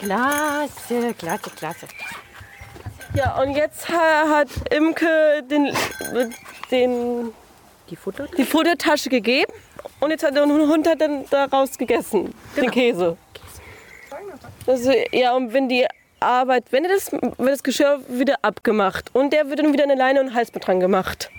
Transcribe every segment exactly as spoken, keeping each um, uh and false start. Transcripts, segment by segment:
Klasse, klasse, klasse. Ja, und jetzt hat Imke den, den, die, Futtertasche? die Futtertasche gegeben und jetzt hat der Hund hat dann daraus gegessen, genau. Den Käse. Also, ja, und wenn die Arbeit, wenn das, wird das Geschirr wieder abgemacht und der wird dann wieder eine Leine und ein Halsband dran gemacht.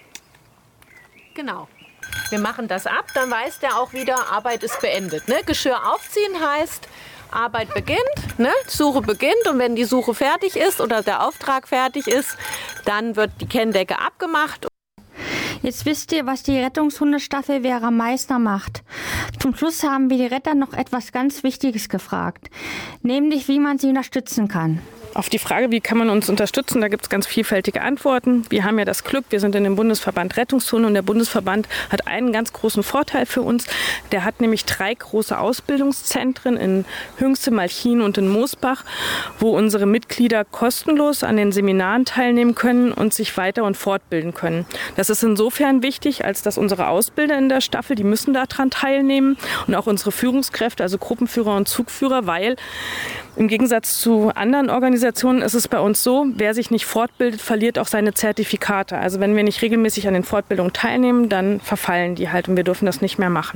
Genau. Wir machen das ab, dann weiß der auch wieder, Arbeit ist beendet. Ne? Geschirr aufziehen heißt, Arbeit beginnt, ne? Suche beginnt und wenn die Suche fertig ist oder der Auftrag fertig ist, dann wird die Kenndecke abgemacht. Jetzt wisst ihr, was die Rettungshundestaffel Vera Meissner macht. Zum Schluss haben wir die Retter noch etwas ganz Wichtiges gefragt, nämlich wie man sie unterstützen kann. Auf die Frage, wie kann man uns unterstützen, da gibt es ganz vielfältige Antworten. Wir haben ja das Glück, wir sind in dem Bundesverband Rettungshunde und der Bundesverband hat einen ganz großen Vorteil für uns. Der hat nämlich drei große Ausbildungszentren in Hünxe, Malchin und in Moosbach, wo unsere Mitglieder kostenlos an den Seminaren teilnehmen können und sich weiter- und fortbilden können. Das ist insofern wichtig, als dass unsere Ausbilder in der Staffel, die müssen daran teilnehmen und auch unsere Führungskräfte, also Gruppenführer und Zugführer, weil im Gegensatz zu anderen Organisationen ist es bei uns so, wer sich nicht fortbildet, verliert auch seine Zertifikate. Also wenn wir nicht regelmäßig an den Fortbildungen teilnehmen, dann verfallen die halt und wir dürfen das nicht mehr machen.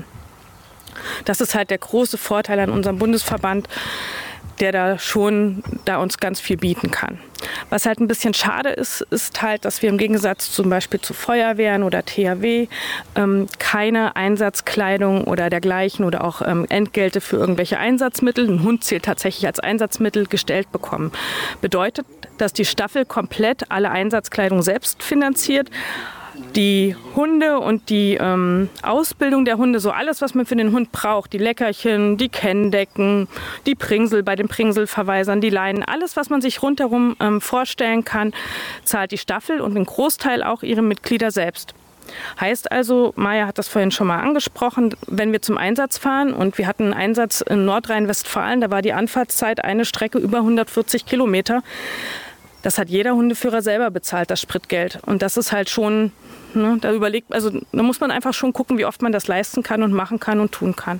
Das ist halt der große Vorteil an unserem Bundesverband, der da schon da uns ganz viel bieten kann. Was halt ein bisschen schade ist, ist halt, dass wir im Gegensatz zum Beispiel zu Feuerwehren oder T H W ähm, keine Einsatzkleidung oder dergleichen oder auch ähm, Entgelte für irgendwelche Einsatzmittel, ein Hund zählt tatsächlich als Einsatzmittel, gestellt bekommen. Bedeutet, dass die Staffel komplett alle Einsatzkleidung selbst finanziert. Die Hunde und die ähm, Ausbildung der Hunde, so alles, was man für den Hund braucht, die Leckerchen, die Kenndecken, die Pringsel bei den Pringselverweisern, die Leinen, alles, was man sich rundherum ähm, vorstellen kann, zahlt die Staffel und einen Großteil auch ihre Mitglieder selbst. Heißt also, Maja hat das vorhin schon mal angesprochen, wenn wir zum Einsatz fahren und wir hatten einen Einsatz in Nordrhein-Westfalen, da war die Anfahrtszeit eine Strecke über hundertvierzig Kilometer. Das hat jeder Hundeführer selber bezahlt, das Spritgeld. Und das ist halt schon, ne, da überlegt, also da muss man einfach schon gucken, wie oft man das leisten kann und machen kann und tun kann.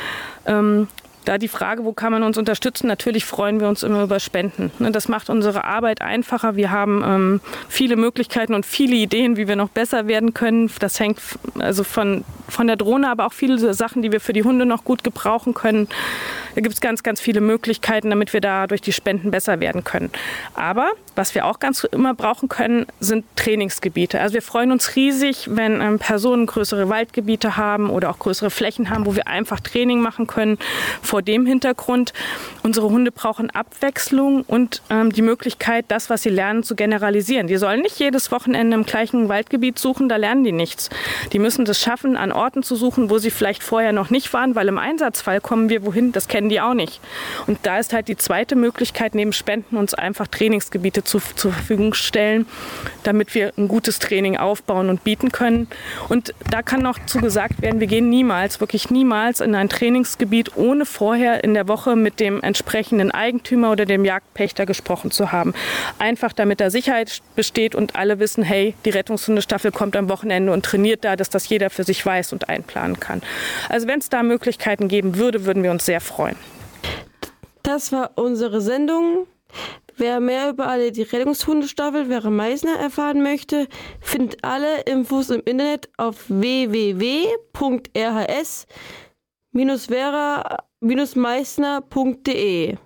Ähm, Da die Frage, wo kann man uns unterstützen? Natürlich freuen wir uns immer über Spenden. Das macht unsere Arbeit einfacher. Wir haben ähm, viele Möglichkeiten und viele Ideen, wie wir noch besser werden können. Das hängt also von, von der Drohne, aber auch viele Sachen, die wir für die Hunde noch gut gebrauchen können. Da gibt es ganz, ganz viele Möglichkeiten, damit wir da durch die Spenden besser werden können. Aber was wir auch ganz immer brauchen können, sind Trainingsgebiete. Also wir freuen uns riesig, wenn ähm, Personen größere Waldgebiete haben oder auch größere Flächen haben, wo wir einfach Training machen können. Vor dem Hintergrund, unsere Hunde brauchen Abwechslung und ähm, die Möglichkeit, das, was sie lernen, zu generalisieren. Die sollen nicht jedes Wochenende im gleichen Waldgebiet suchen, da lernen die nichts. Die müssen es schaffen, an Orten zu suchen, wo sie vielleicht vorher noch nicht waren, weil im Einsatzfall kommen wir wohin, das kennen die auch nicht. Und da ist halt die zweite Möglichkeit, neben Spenden uns einfach Trainingsgebiete zu, zur Verfügung stellen, damit wir ein gutes Training aufbauen und bieten können. Und da kann noch zu gesagt werden, wir gehen niemals, wirklich niemals in ein Trainingsgebiet, ohne vorher in der Woche mit dem entsprechenden Eigentümer oder dem Jagdpächter gesprochen zu haben. Einfach damit da Sicherheit besteht und alle wissen, hey, die Rettungshundestaffel kommt am Wochenende und trainiert da, dass das jeder für sich weiß und einplanen kann. Also wenn es da Möglichkeiten geben würde, würden wir uns sehr freuen. Das war unsere Sendung. Wer mehr über alle die Rettungshundestaffel Vera Meissner erfahren möchte, findet alle Infos im Internet auf w w w punkt r h s Vera Meissner punkt d e.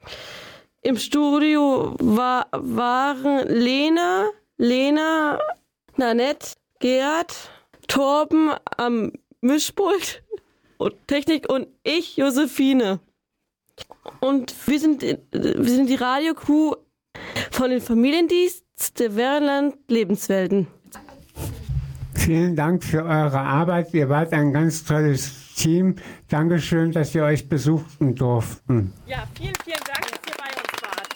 Im Studio war, waren Lena, Lena, Nanette, Gerhard, Torben am Mischpult und Technik und ich, Josephine. Und wir sind, wir sind die Radiocrew von den Familiendienst der Werland Lebenswelten. Vielen Dank für eure Arbeit. Ihr wart ein ganz tolles Team. Dankeschön, dass wir euch besuchen durften. Ja, vielen, vielen Dank, dass ihr bei uns wart.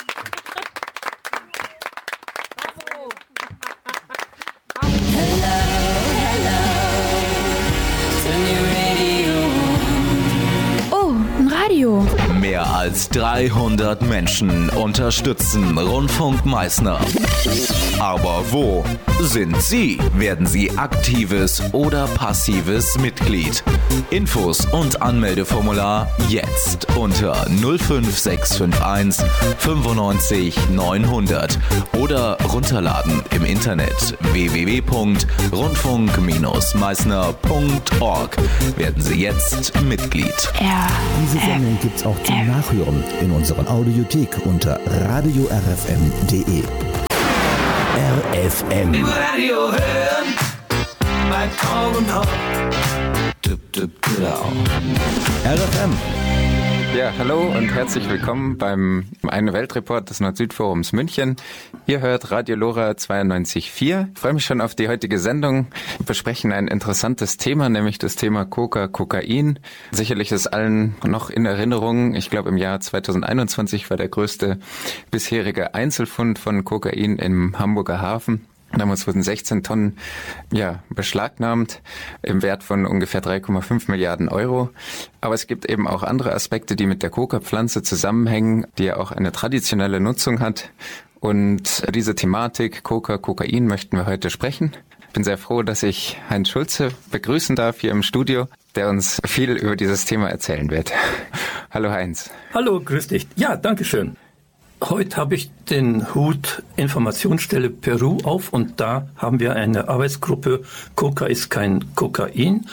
Oh, ein Radio. Mehr als dreihundert Menschen unterstützen Rundfunk Meissner. Aber wo sind Sie? Werden Sie aktives oder passives Mitglied? Infos und Anmeldeformular jetzt unter null fünf sechs fünf eins fünfundneunzig neunhundert oder runterladen im Internet w w w punkt rundfunk Bindestrich meißner punkt org. Werden Sie jetzt Mitglied. Diese Sendung gibt's auch zum Nachhören in unserer Audiothek unter radio r f m punkt d e. R F M. Im Radio hören, bei Augenhauch. R F M. Ja, hallo und herzlich willkommen beim Eine Weltreport des Nord-Süd-Forums München. Ihr hört Radio Lora zweiundneunzig Komma vier. Ich freue mich schon auf die heutige Sendung. Wir besprechen ein interessantes Thema, nämlich das Thema Coca, Kokain. Sicherlich ist allen noch in Erinnerung, ich glaube im Jahr zweitausendeinundzwanzig war der größte bisherige Einzelfund von Kokain im Hamburger Hafen. Damals wurden sechzehn Tonnen ja, beschlagnahmt im Wert von ungefähr drei Komma fünf Milliarden Euro. Aber es gibt eben auch andere Aspekte, die mit der Coca-Pflanze zusammenhängen, die ja auch eine traditionelle Nutzung hat. Und diese Thematik Coca, Kokain möchten wir heute sprechen. Ich bin sehr froh, dass ich Heinz Schulze begrüßen darf hier im Studio, der uns viel über dieses Thema erzählen wird. Hallo Heinz. Hallo, grüß dich. Ja, danke schön. Heute habe ich den Hut Informationsstelle Peru auf und da haben wir eine Arbeitsgruppe Coca ist kein Kokain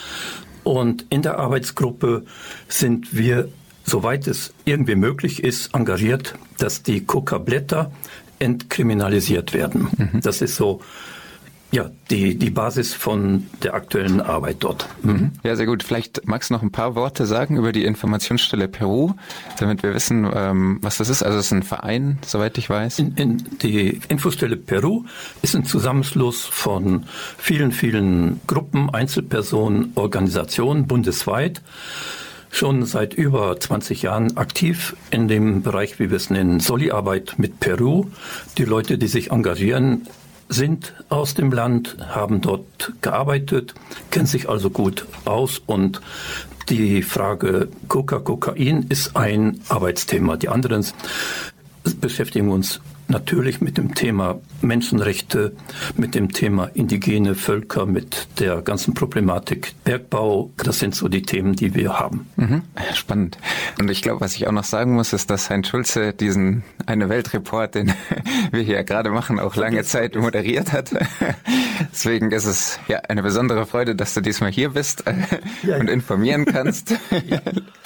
und in der Arbeitsgruppe sind wir, soweit es irgendwie möglich ist, engagiert, dass die Coca-Blätter entkriminalisiert werden. Mhm. Das ist so ja, die, die Basis von der aktuellen Arbeit dort. Mhm. Ja, sehr gut. Vielleicht magst du noch ein paar Worte sagen über die Informationsstelle Peru, damit wir wissen, ähm, was das ist. Also es ist ein Verein, soweit ich weiß. In, in die Infostelle Peru ist ein Zusammenschluss von vielen, vielen Gruppen, Einzelpersonen, Organisationen bundesweit. Schon seit über zwanzig Jahren aktiv in dem Bereich, wie wir es nennen, Soli-Arbeit mit Peru. Die Leute, die sich engagieren, sind aus dem Land, haben dort gearbeitet, kennen sich also gut aus und die Frage Coca, Kokain ist ein Arbeitsthema. Die anderen beschäftigen uns natürlich mit dem Thema Menschenrechte, mit dem Thema indigene Völker, mit der ganzen Problematik Bergbau. Das sind so die Themen, die wir haben. Mhm. Spannend. Und ich glaube, was ich auch noch sagen muss, ist, dass Heinz Schulze diesen Eine Weltreport, den wir hier gerade machen, auch lange Zeit moderiert hat. Deswegen ist es ja eine besondere Freude, dass du diesmal hier bist ja, und informieren kannst. Ja.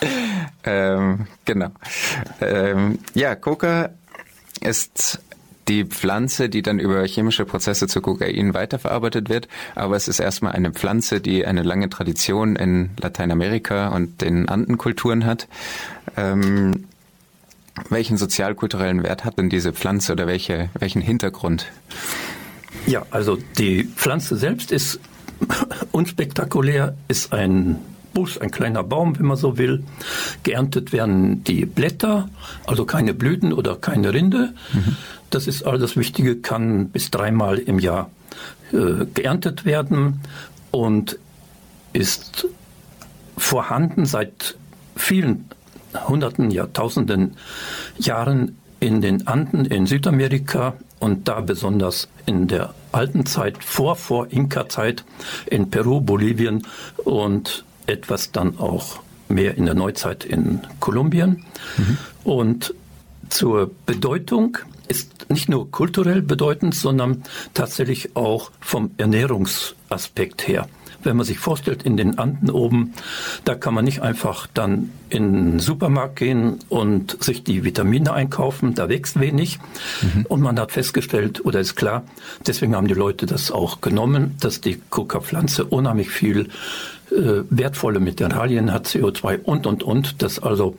ähm, genau. Ähm, ja, Coca ist die Pflanze, die dann über chemische Prozesse zu Kokain weiterverarbeitet wird. Aber es ist erstmal eine Pflanze, die eine lange Tradition in Lateinamerika und den Andenkulturen hat. Ähm, welchen sozialkulturellen Wert hat denn diese Pflanze oder welche, welchen Hintergrund? Ja, also die Pflanze selbst ist unspektakulär, ist ein Busch, ein kleiner Baum, wenn man so will. Geerntet werden die Blätter, also keine Blüten oder keine Rinde. Mhm. Das ist all das Wichtige, kann bis dreimal im Jahr äh, geerntet werden und ist vorhanden seit vielen Hunderten, Jahrtausenden Jahren in den Anden in Südamerika und da besonders in der alten Zeit, vor, vor Inka-Zeit in Peru, Bolivien und etwas dann auch mehr in der Neuzeit in Kolumbien. Mhm. Und zur Bedeutung ist nicht nur kulturell bedeutend, sondern tatsächlich auch vom Ernährungsaspekt her. Wenn man sich vorstellt, in den Anden oben, da kann man nicht einfach dann in den Supermarkt gehen und sich die Vitamine einkaufen, da wächst wenig. Mhm. Und man hat festgestellt, oder ist klar, deswegen haben die Leute das auch genommen, dass die Coca-Pflanze unheimlich viel äh, wertvolle Mineralien hat, C O zwei und, und, und, dass also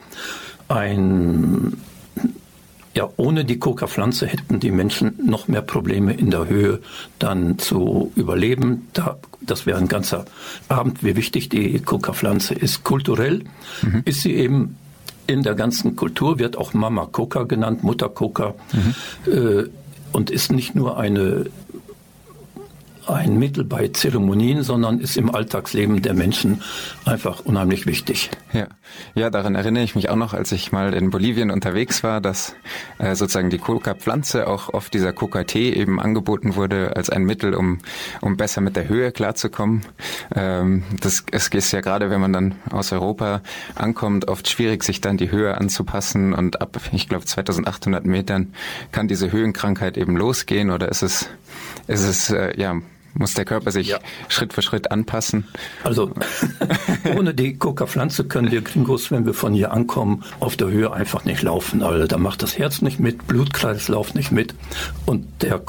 ein... Ja, ohne die Coca-Pflanze hätten die Menschen noch mehr Probleme in der Höhe dann zu überleben. Da, das wäre ein ganzer Abend, wie wichtig die Coca-Pflanze ist. Kulturell mhm. ist sie eben in der ganzen Kultur, wird auch Mama Coca genannt, Mutter Coca, mhm. äh, und ist nicht nur eine ein Mittel bei Zeremonien, sondern ist im Alltagsleben der Menschen einfach unheimlich wichtig. Ja, ja, daran erinnere ich mich auch noch, als ich mal in Bolivien unterwegs war, dass äh, sozusagen die Coca-Pflanze auch oft dieser Coca-Tee eben angeboten wurde als ein Mittel, um um besser mit der Höhe klarzukommen. Ähm, das es ist ja gerade, wenn man dann aus Europa ankommt, oft schwierig, sich dann die Höhe anzupassen, und ab, ich glaube, zweitausendachthundert Metern kann diese Höhenkrankheit eben losgehen, oder ist es ist es äh, ja muss der Körper sich ja. Schritt für Schritt anpassen. Also ohne die Coca-Pflanze können wir Gringos, wenn wir von hier ankommen, auf der Höhe einfach nicht laufen. Also da macht das Herz nicht mit, Blutkreislauf nicht mit, und der